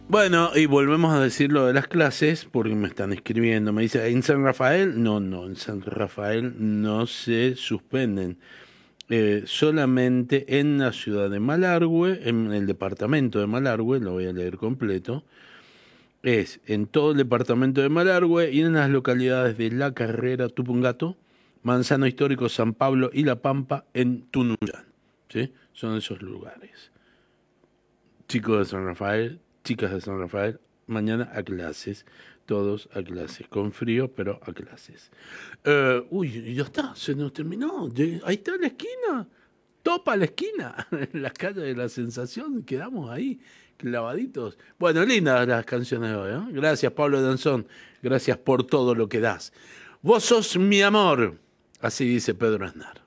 Bueno, y volvemos a decir lo de las clases, porque me están escribiendo. Me dice, ¿en San Rafael? No, no, en San Rafael no se suspenden. Solamente en la ciudad de Malargüe, en el departamento de Malargüe, lo voy a leer completo, es en todo el departamento de Malargüe y en las localidades de La Carrera, Tupungato, Manzano Histórico, San Pablo y La Pampa en Tunuyán. ¿Sí? Son esos lugares. Chicos de San Rafael, chicas de San Rafael, mañana a clases, todos a clases, con frío, pero a clases. Uy, ya está, se nos terminó. Ahí está la esquina, topa la esquina, en la calle de la Sensación, quedamos ahí, clavaditos. Bueno, lindas las canciones de hoy, ¿eh? Gracias, Pablo Danzón, gracias por todo lo que das. Vos sos mi amor, así dice Pedro Aznar.